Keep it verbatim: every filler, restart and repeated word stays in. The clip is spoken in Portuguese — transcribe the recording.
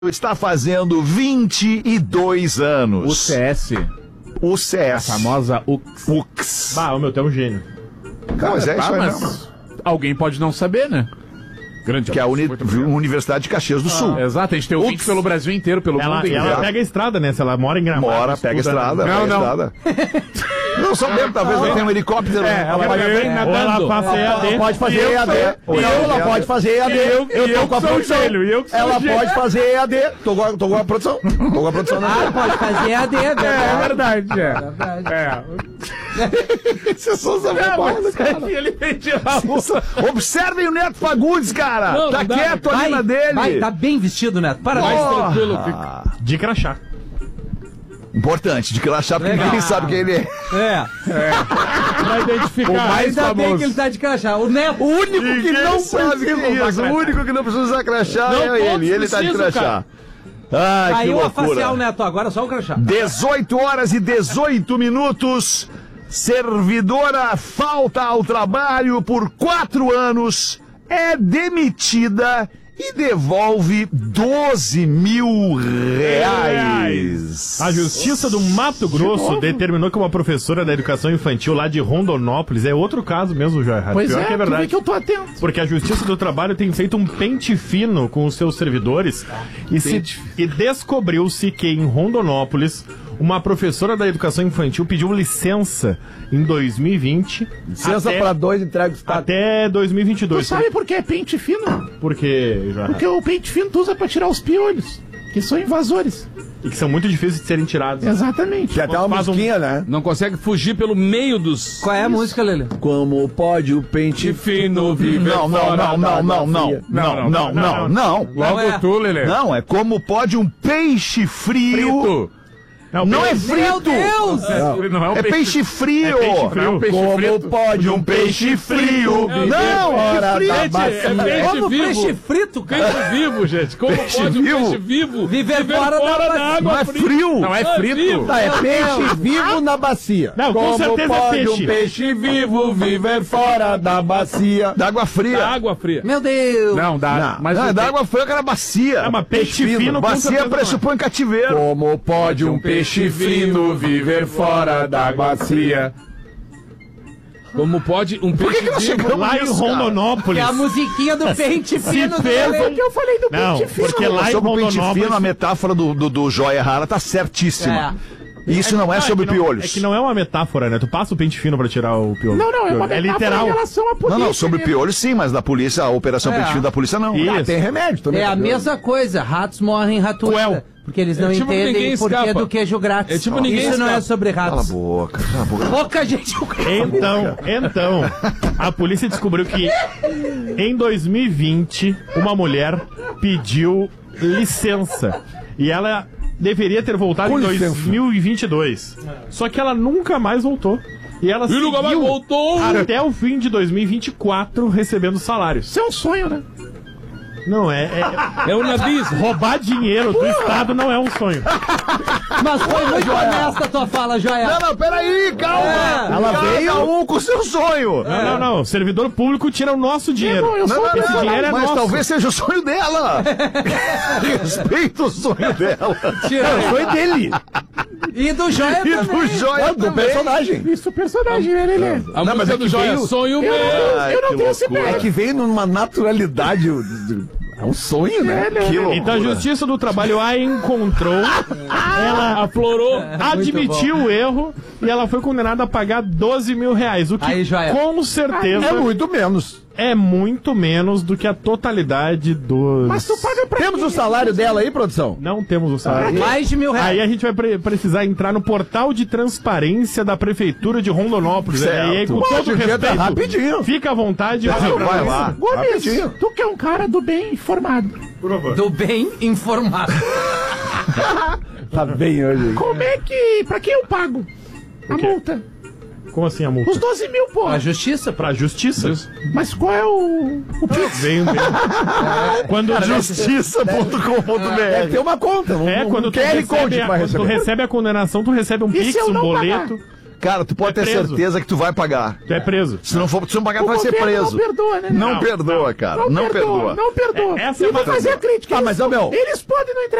Está fazendo vinte e dois anos. O C S. O C S. A famosa U X. U X. Bah, o meu tem um gênio. Não, mas é Tá, isso aí mas mesmo. alguém pode não saber, né? Grande Que é a Uni- Muito obrigado. Universidade de Caxias do Sul. Exato, a gente tem ouvinte Ups. pelo Brasil inteiro, pelo Ela, mundo e ela inteiro. pega a estrada, né? Se ela mora em Gramado. Mora, pega a estuda, estrada, né? Não, pega a não. estrada. Não só mesmo, talvez ela tenha um helicóptero. É, ela pode Ou ela passa E A D. Ela pode fazer E eu E A D. sou- Ou e eu- ela pode fazer E A D. e eu- e eu tô com a que sou o produção. gênio, e eu que sou Ela o gênio. pode fazer E A D. Tô com a, tô com a produção. Tô com a produção na Ah, pode fazer E A D, é É verdade. verdade, é. Verdade. É. Vocês são essa Não, bola, mas cara. ele vem tirar o... Observem o Neto Fagundes, cara. Não, tá não dá, quieto ali vai, na dele. Vai, tá bem vestido, Neto. Parabéns. Mais tranquilo. Ah, De crachá. importante, de que ela achar porque Legal. ninguém sabe quem ele é. É. Pra identificar. O mais Ainda bem famoso. que ele tá de crachá. O Neto. O único que Ninguém não sabe precisa quem é usar isso. crachá. O único que não precisa usar crachá Não, é todos ele. Ele tá de precisam, crachá. Ai, que Caiu a facial, loucura. Neto. Agora só o crachá. dezoito horas e dezoito minutos. Servidora falta ao trabalho por quatro anos, é demitida e devolve doze mil reais. A Justiça do Mato Grosso determinou que uma professora da educação infantil lá de Rondonópolis, é outro caso mesmo, Joia. Pois Pior é, que é tu vê verdade. que eu tô atento. Porque a Justiça do Trabalho tem feito um pente fino com os seus servidores e, se, e descobriu-se que em Rondonópolis uma professora da educação infantil pediu licença em dois mil e vinte Licença até, pra dois, entrega o estado. até dois mil e vinte e Tu dois. sabe por que é pente fino? Por quê, Joia? Porque o pente fino tu usa pra tirar os piolhos, que são invasores. E que são muito difíceis de serem tirados. Exatamente. Tem até uma Faz um- musiquinha, né? Não consegue fugir pelo meio dos... Qual é a música, Lelê? Como pode o pente fino viver Não, não, não, não, não, não, não, não, não, não. Logo é. tu, Lelê. Não, é como pode um peixe frio. Frito. Não é Meu frito. Deus! Não é um É peixe frio. É peixe frio. Não é um peixe Como frito. pode um Peixe frio. Não, fora que da frito. bacia. É peixe Como vivo. peixe frito, cara. Peixe vivo, gente. Como Peixe pode um vivo? peixe vivo Viver fora da bacia. água Não é fria? frio. Não é Não é frito. vivo. Tá, é Meu peixe Deus. vivo na bacia. Não, com Como certeza é pode peixe. um peixe vivo viver fora da bacia? Da água fria. Da água fria. Meu Deus. Não, dá. Não, Mas Não, o é da pe- água fria que era bacia. É uma peixe fino, com Bacia certeza não é. pressupõe cativeiro. Como pode um peixe fino viver fora da água fria? Como pode um Por que, peixe que nós vivo... chegamos Lá em nisso, cara? Rondonópolis. É a musiquinha do pente fino do fez Lelê. um- que eu falei do Não, pente fino. porque lá em Sobre o pente Rondonópolis... fino, a metáfora do, do, do joia rara tá certíssima. Isso não é Ah, sobre que não- piolhos. É que não é uma metáfora, né? Tu passa o pente fino pra tirar o piolho. Não, não, é uma É metáfora literal. em relação à polícia. Não, não, sobre né? piolhos sim, mas da polícia, a operação É. pente fino da polícia não. Isso. Ah, tem remédio também. É a mesma coisa. Ratos morrem ratuína. Cruel. Porque eles não É tipo entendem ninguém o porquê escapa. do queijo grátis. É tipo ninguém Isso não é escapa. sobre Cala a ratos. boca, cala a boca. Pouca gente... Então, então, a polícia descobriu que em dois mil e vinte uma mulher pediu licença e ela deveria ter voltado Com em licença. dois mil e vinte e dois. Só que ela nunca mais voltou. E ela E nunca mais seguiu voltou. até o fim de dois mil e vinte e quatro recebendo salários. Isso é um sonho, né? Não, é, é- É um nabismo. roubar dinheiro do Estado não é um sonho. Mas foi muito honesta a tua fala, Joia. Não, não, peraí, calma. É. Ela Cada veio- um com seu sonho. Não, não, não. O servidor público tira o nosso dinheiro. Não, eu Não, sou não, Esse não, dinheiro é mas nosso. talvez seja o sonho dela. Respeita o sonho dela. Foi dele. E do Joia E do também. joia É, do também. personagem. Isso, o personagem, né, Lelê? A Não, mas música é do que Joia, veio- sonho Eu, meu. Ai, eu não que tenho esse loucura. É que veio numa naturalidade. É um sonho, né? Que loucura. Então a Justiça do Trabalho a encontrou, ela aflorou, admitiu o erro e ela foi condenada a pagar doze mil reais, o que Aí, Joia. com certeza É muito menos. é muito menos do que a totalidade dos... Mas tu paga pra Temos o salário dela aí, produção? Não temos o salário. Mais de mil reais. Aí a gente vai pre- precisar entrar no portal de transparência da Prefeitura de Rondonópolis. Certo. E aí, com Pô, todo devia tá respeito, rapidinho. fica à vontade. Vai lá. Gomes, Rapidinho. tu que é um cara do bem informado. Do bem informado. Tá bem hoje. Como é que... Pra quem eu pago a quê? multa? Como assim a multa? Os doze mil, pô. A justiça. Pra justiça? Mas qual é o... o Pix? Vem, vem. Quando Justiça ponto com ponto b Deve ter r. uma conta. Um, É, um quando tu, Q R recebe Code a, pra quando tu receber. recebe a condenação, tu recebe um E se Pix, eu um não boleto. Cara, tu pode É ter preso. certeza que tu vai pagar. Tu é preso. Se não for, se não pagar, tu vai ser governo preso. não perdoa, né? Não, Não, perdoa, cara. Não, perdoa. Não perdoa. É, essa é Eu vou uma- fazer a crítica. Ah, mas, ô, meu... Eles podem não entregar.